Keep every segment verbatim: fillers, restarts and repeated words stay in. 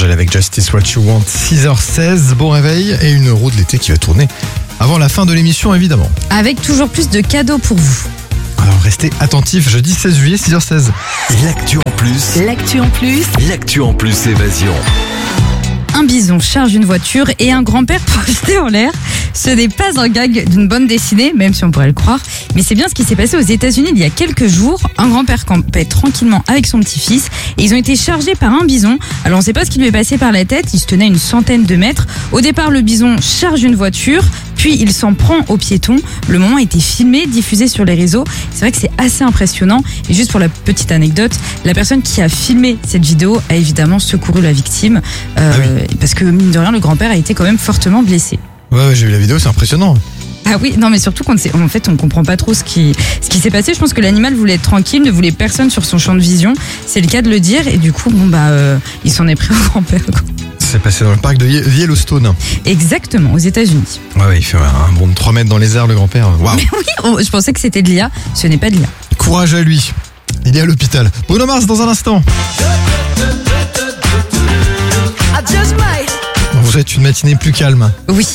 Angèle avec Justice What You Want, six heures seize, bon réveil et une roue de l'été qui va tourner avant la fin de l'émission évidemment. Avec toujours plus de cadeaux pour vous. Alors restez attentifs, jeudi seize juillet, six heures seize. L'actu en plus. L'actu en plus. L'actu en plus évasion. Un bison charge une voiture et un grand-père projeté en l'air. Ce n'est pas un gag d'une bande dessinée, même si on pourrait le croire, mais c'est bien ce qui s'est passé aux États-Unis il y a quelques jours. Un grand-père campait tranquillement avec son petit-fils et ils ont été chargés par un bison. Alors on ne sait pas ce qui lui est passé par la tête, il se tenait à une centaine de mètres. Au départ, le bison charge une voiture, puis il s'en prend aux piétons. Le moment a été filmé, diffusé sur les réseaux. C'est vrai que c'est assez impressionnant. Et juste pour la petite anecdote, la personne qui a filmé cette vidéo a évidemment secouru la victime, euh, ah oui. parce que mine de rien, le grand-père a été quand même fortement blessé. Ouais, ouais, j'ai vu la vidéo, c'est impressionnant. Ah oui, non mais surtout qu'on ne sait, en fait on comprend pas trop ce qui, ce qui s'est passé. Je pense que l'animal voulait être tranquille, ne voulait personne sur son champ de vision. C'est le cas de le dire et du coup bon bah euh, il s'en est pris au grand-père, quoi. C'est passé dans le parc de Yellowstone. Exactement, aux États-Unis. Ouais, ouais, il fait un bond de trois mètres dans les airs, le grand-père. Waouh. Mais oui, oh, je pensais que c'était de l'I A, ce n'est pas de l'I A. Courage à lui. Il est à l'hôpital. Bruno Mars dans un instant. Vous souhaite une matinée plus calme. Oui.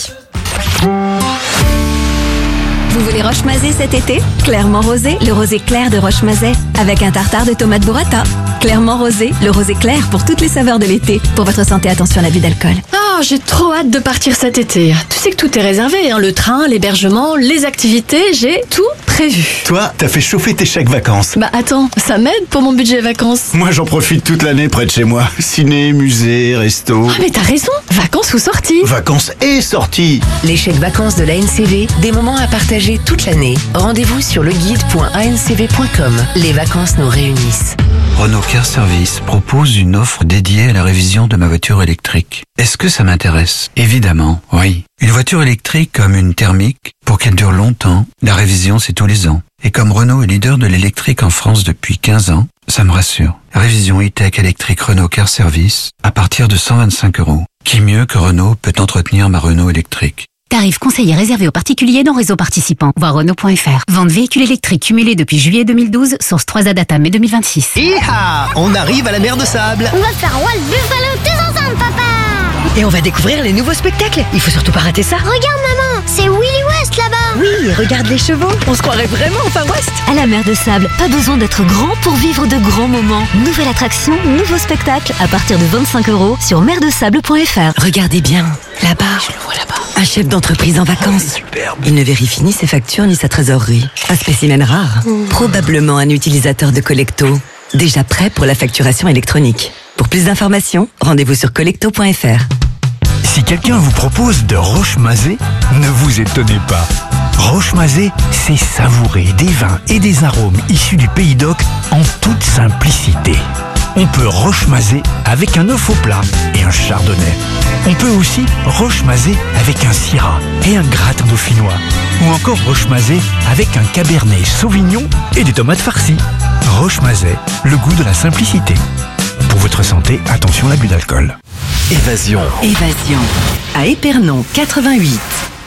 Vous voulez Roche-Mazet cet été? Clairement rosé, le rosé clair de Roche-Mazet, avec un tartare de tomates burrata. Clairement rosé, le rosé clair pour toutes les saveurs de l'été. Pour votre santé, attention à l'abus d'alcool. Oh, j'ai trop hâte de partir cet été. Tu sais que tout est réservé, hein, le train, l'hébergement, les activités, j'ai tout prévu. Toi, t'as fait chauffer tes chèques vacances. Bah attends, ça m'aide pour mon budget vacances. Moi, j'en profite toute l'année près de chez moi. Ciné, musée, resto. Ah mais t'as raison, vacances ou sorties. Vacances et sorties. Les chèques vacances de l'A N C V, des moments à partager toute l'année. Rendez-vous sur leguide point a n c v point com. Les vacances nous réunissent. Renault Car Service propose une offre dédiée à la révision de ma voiture électrique. Est-ce que ça m'intéresse? Évidemment, oui. Une voiture électrique comme une thermique, pour qu'elle dure longtemps, la révision c'est tous les ans. Et comme Renault est leader de l'électrique en France depuis quinze ans, ça me rassure. Révision e-tech électrique Renault Car Service à partir de cent vingt-cinq euros. Qui mieux que Renault peut entretenir ma Renault électrique? Tarif conseillé réservé aux particuliers dans réseau participant. Voir Renault point F R. Vente véhicule électrique cumulé depuis juillet deux mille douze. Source trois A Data mai deux mille vingt-six. Hi-ha! On arrive à la mer de Sable. On va faire Wild Buffalo tous ensemble, papa! Et on va découvrir les nouveaux spectacles. Il faut surtout pas rater ça. Regarde, maman, c'est Willy West là-bas. Oui, regarde les chevaux. On se croirait vraiment au Far West. À la mer de Sable, pas besoin d'être grand pour vivre de grands moments. Nouvelle attraction, nouveau spectacle à partir de vingt-cinq euros sur mer de sable point F R. Regardez bien, là-bas. Je le vois là-bas. Un chef d'entreprise en vacances. Superbe. Il ne vérifie ni ses factures ni sa trésorerie. Un spécimen rare. Mmh. Probablement un utilisateur de Collecto. Déjà prêt pour la facturation électronique. Pour plus d'informations, rendez-vous sur collecto point F R. Si quelqu'un vous propose de Roche-Mazet, ne vous étonnez pas. Roche-Mazet, c'est savourer des vins et des arômes issus du Pays d'Oc en toute simplicité. On peut Roche-Mazet avec un œuf au plat et un chardonnay. On peut aussi Roche-Mazet avec un syrah et un gratin dauphinois. Ou encore Roche-Mazet avec un cabernet sauvignon et des tomates farcies. Roche-Mazet, le goût de la simplicité. Pour votre santé, attention à l'abus d'alcool. Évasion. Évasion. À Épernon, quatre-vingt-huit.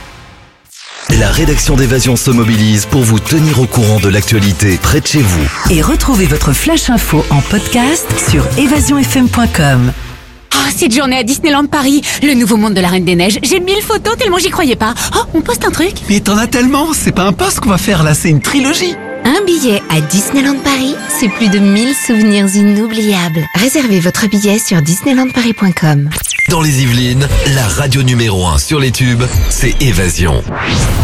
La rédaction d'Évasion se mobilise pour vous tenir au courant de l'actualité près de chez vous. Et retrouvez votre flash info en podcast sur évasion f m point com. Oh, cette journée à Disneyland Paris, le nouveau monde de la Reine des Neiges. J'ai mille photos tellement j'y croyais pas. Oh, on poste un truc. Mais t'en as tellement, c'est pas un post qu'on va faire là, c'est une trilogie. Un billet à Disneyland Paris, c'est plus de mille souvenirs inoubliables. Réservez votre billet sur disneyland paris point com. Dans les Yvelines, la radio numéro un sur les tubes, c'est Évasion.